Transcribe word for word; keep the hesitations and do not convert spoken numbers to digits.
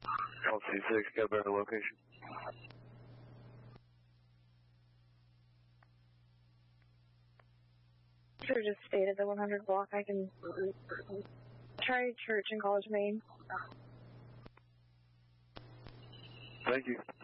L C six, got a better location. Sure, just stayed at the one hundred block. I can try church in College, Maine. Thank you.